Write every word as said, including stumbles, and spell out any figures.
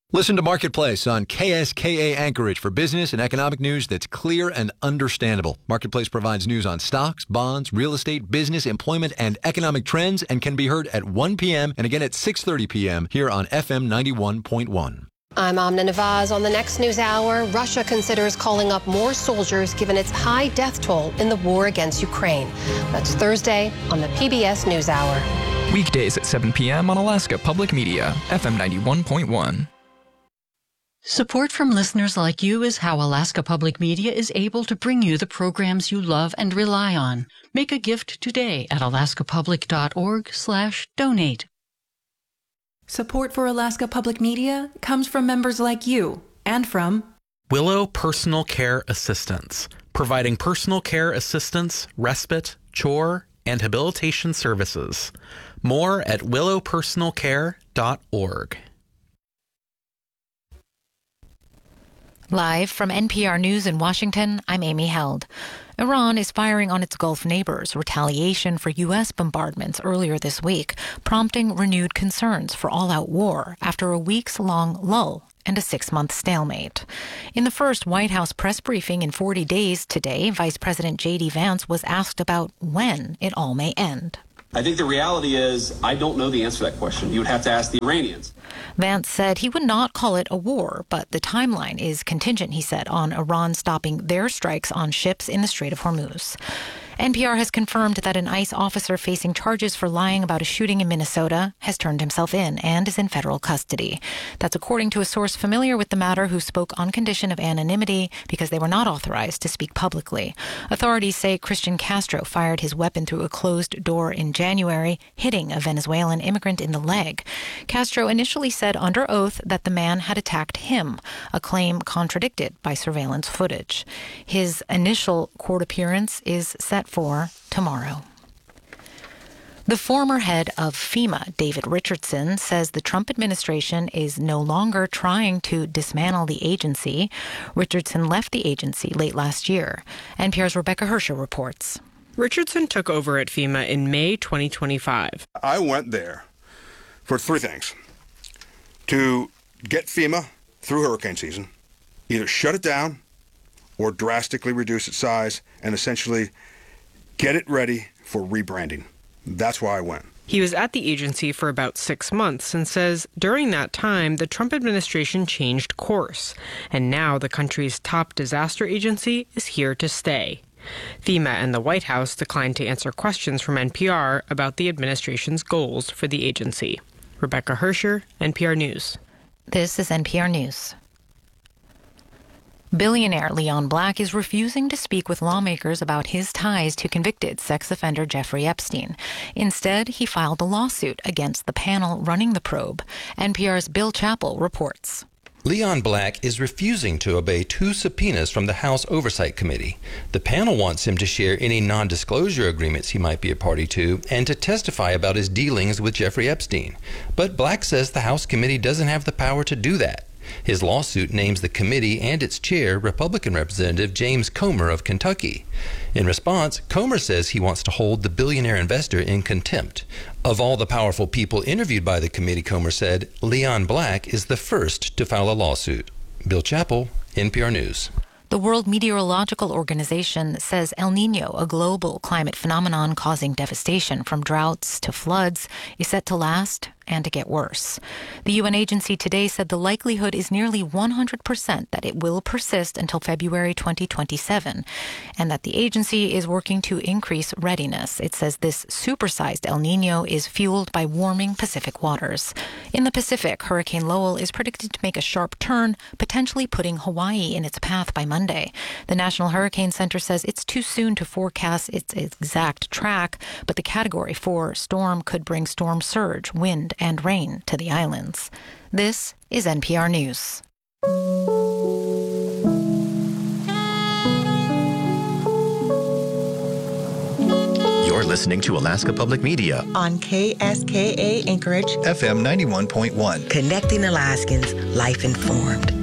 Listen to Marketplace on K S K A Anchorage for business and economic news that's clear and understandable. Marketplace provides news on stocks, bonds, real estate, business, employment, and economic trends and can be heard at one p.m. and again at six thirty p.m. here on F M ninety-one point one. I'm Amna Nawaz. On the next news hour, Russia considers calling up more soldiers given its high death toll in the war against Ukraine. That's Thursday on the P B S NewsHour. Weekdays at seven p.m. on Alaska Public Media, F M ninety-one point one. Support from listeners like you is how Alaska Public Media is able to bring you the programs you love and rely on. Make a gift today at alaskapublic.org slash donate. Support for Alaska Public Media comes from members like you and from Willow Personal Care Assistance, providing personal care assistance, respite, chore, and habilitation services. More at willow personal care dot org. Live from N P R News in Washington, I'm Amy Held. Iran is firing on its Gulf neighbors, retaliation for U S bombardments earlier this week, prompting renewed concerns for all-out war after a weeks-long lull and a six-month stalemate. In the first White House press briefing in forty days today, Vice President J D Vance was asked about when it all may end. I think the reality is I don't know the answer to that question. You would have to ask the Iranians. Vance said he would not call it a war, but the timeline is contingent, he said, on Iran stopping their strikes on ships in the Strait of Hormuz. N P R has confirmed that an ICE officer facing charges for lying about a shooting in Minnesota has turned himself in and is in federal custody. That's according to a source familiar with the matter who spoke on condition of anonymity because they were not authorized to speak publicly. Authorities say Christian Castro fired his weapon through a closed door in January, hitting a Venezuelan immigrant in the leg. Castro initially said under oath that the man had attacked him, a claim contradicted by surveillance footage. His initial court appearance is set for tomorrow. The former head of FEMA, David Richardson, says the Trump administration is no longer trying to dismantle the agency. Richardson left the agency late last year. N P R's Rebecca Hersher reports. Richardson took over at FEMA in May twenty twenty-five. I went there for three things. To get FEMA through hurricane season, either shut it down or drastically reduce its size and essentially get it ready for rebranding. That's why I went. He was at the agency for about six months and says during that time, the Trump administration changed course. And now the country's top disaster agency is here to stay. FEMA and the White House declined to answer questions from N P R about the administration's goals for the agency. Rebecca Hersher, N P R News. This is N P R News. Billionaire Leon Black is refusing to speak with lawmakers about his ties to convicted sex offender Jeffrey Epstein. Instead, he filed a lawsuit against the panel running the probe. N P R's Bill Chappell reports. Leon Black is refusing to obey two subpoenas from the House Oversight Committee. The panel wants him to share any non-disclosure agreements he might be a party to and to testify about his dealings with Jeffrey Epstein. But Black says the House committee doesn't have the power to do that. His lawsuit names the committee and its chair, Republican Representative James Comer of Kentucky. In response, Comer says he wants to hold the billionaire investor in contempt. Of all the powerful people interviewed by the committee, Comer said, Leon Black is the first to file a lawsuit. Bill Chappell, N P R News. The World Meteorological Organization says El Niño, a global climate phenomenon causing devastation from droughts to floods, is set to last and to get worse. The U N agency today said the likelihood is nearly one hundred percent that it will persist until February twenty twenty-seven, and that the agency is working to increase readiness. It says this supersized El Niño is fueled by warming Pacific waters. In the Pacific, Hurricane Lowell is predicted to make a sharp turn, potentially putting Hawaii in its path by Monday. The National Hurricane Center says it's too soon to forecast its exact track, but the Category four storm could bring storm surge, wind, and rain to the islands. This is N P R News. You're listening to Alaska Public Media on K S K A Anchorage, F M ninety-one point one. Connecting Alaskans, life informed.